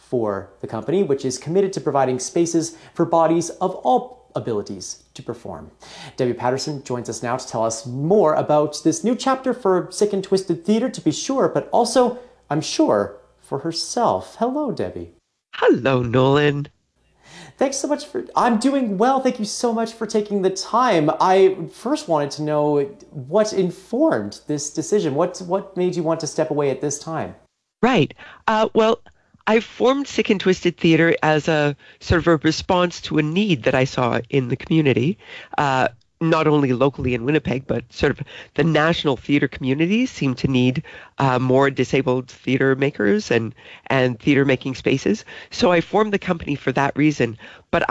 for the company, which is committed to providing spaces for bodies of all abilities to perform. Debbie Patterson joins us now to tell us more about this new chapter for Sick and Twisted Theatre, to be sure, but also, I'm sure, for herself. Hello, Debbie. Hello, Nolan. Thanks so much I'm doing well. Thank you so much for taking the time. I first wanted to know what informed this decision. What made you want to step away at this time? Right. Well, I formed Sick and Twisted Theatre as a sort of a response to a need that I saw in the community, not only locally in Winnipeg, but sort of the national theatre community seemed to need more disabled theatre makers and theatre making spaces. So I formed the company for that reason. But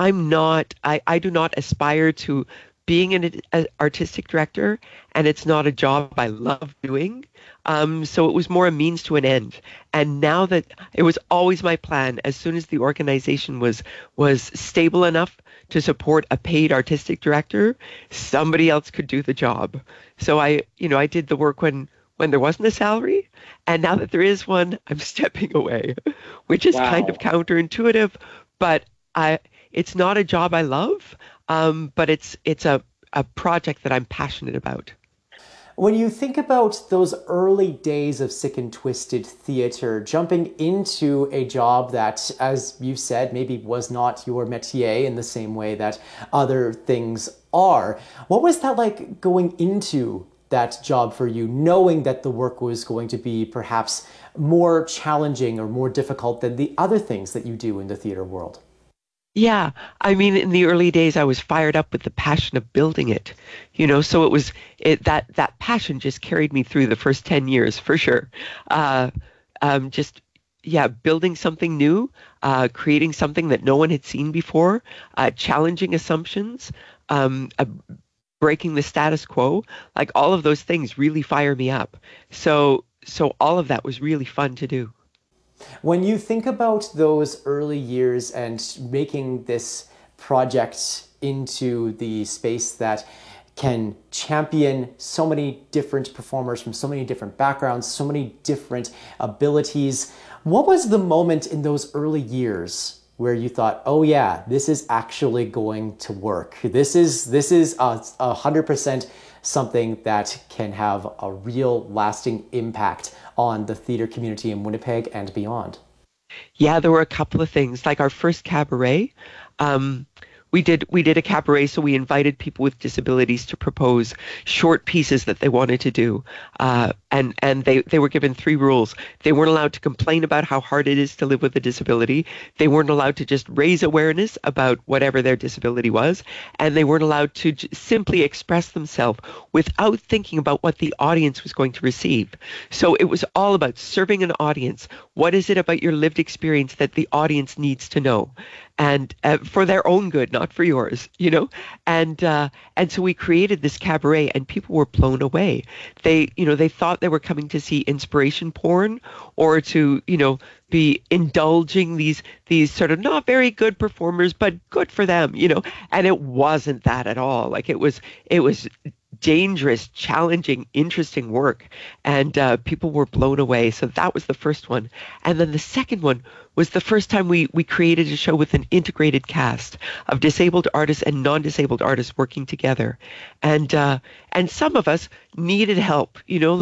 I do not aspire to being an artistic director, and it's not a job I love doing. So it was more a means to an end. And now that it was always my plan, as soon as the organization was stable enough to support a paid artistic director, somebody else could do the job. So I did the work when there wasn't a salary, and now that there is one, I'm stepping away, which is kind of counterintuitive, but it's not a job I love, but it's a project that I'm passionate about. When you think about those early days of Sick and Twisted Theatre, jumping into a job that, as you said, maybe was not your métier in the same way that other things are, what was that like going into that job for you, knowing that the work was going to be perhaps more challenging or more difficult than the other things that you do in the theatre world? Yeah, I mean, in the early days, I was fired up with the passion of building it, so that passion just carried me through the first 10 years for sure. Uh, just, yeah, building something new, creating something that no one had seen before, challenging assumptions, breaking the status quo, like all of those things really fire me up. So all of that was really fun to do. When you think about those early years and making this project into the space that can champion so many different performers from so many different backgrounds, so many different abilities, what was the moment in those early years where you thought, oh yeah, this is actually going to work? This is 100% something that can have a real lasting impact on the theater community in Winnipeg and beyond. Yeah, there were a couple of things. Like our first cabaret, we did a cabaret, so we invited people with disabilities to propose short pieces that they wanted to do, and they were given three rules. They weren't allowed to complain about how hard it is to live with a disability. They weren't allowed to just raise awareness about whatever their disability was, and they weren't allowed to simply express themselves without thinking about what the audience was going to receive. So it was all about serving an audience. What is it about your lived experience that the audience needs to know? And for their own good, not for yours. And so we created this cabaret, and people were blown away. They thought they were coming to see inspiration porn, or to be indulging these sort of not very good performers, but good for them. And it wasn't that at all. Like it was dangerous, challenging, interesting work, and people were blown away. So that was the first one. And then the second one was the first time we created a show with an integrated cast of disabled artists and non-disabled artists working together. And some of us needed help,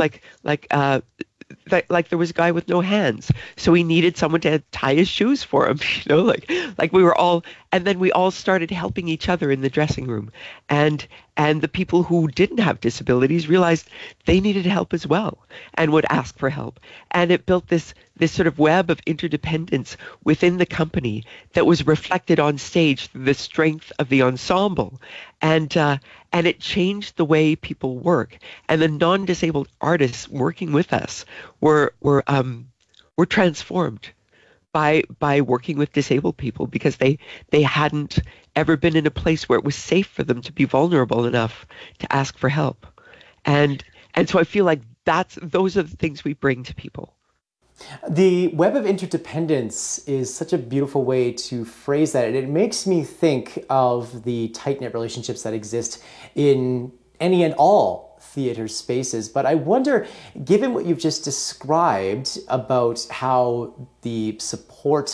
like there was a guy with no hands, so he needed someone to tie his shoes for him. Like we were all, and then we all started helping each other in the dressing room, and the people who didn't have disabilities realized they needed help as well and would ask for help, and it built this sort of web of interdependence within the company that was reflected on stage through the strength of the ensemble, and it changed the way people work. And the non-disabled artists working with us were transformed by working with disabled people, because they hadn't ever been in a place where it was safe for them to be vulnerable enough to ask for help. And so I feel like those are the things we bring to people. The web of interdependence is such a beautiful way to phrase that. And it makes me think of the tight-knit relationships that exist in any and all theater spaces. But I wonder, given what you've just described about how the support